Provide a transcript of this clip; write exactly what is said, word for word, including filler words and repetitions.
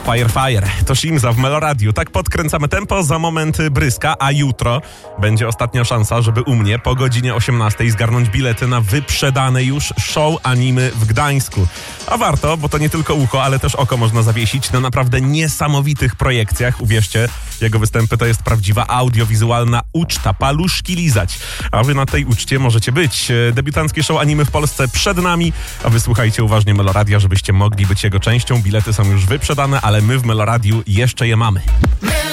Fire Fire. To Shimza w Meloradiu. Tak podkręcamy tempo, za moment Bryska, a jutro będzie ostatnia szansa, żeby u mnie po godzinie osiemnastej zgarnąć bilety na wyprzedane już show anime w Gdańsku. A warto, bo to nie tylko ucho, ale też oko można zawiesić na naprawdę niesamowitych projekcjach. Uwierzcie, jego występy to jest prawdziwa audiowizualna uczta, paluszki lizać. A wy na tej uczcie możecie być. Debiutanckie show anime w Polsce przed nami, a wy słuchajcie uważnie Meloradia, żebyście mogli być jego częścią. Bilety są już wyprzedane, ale my w Meloradiu jeszcze je mamy.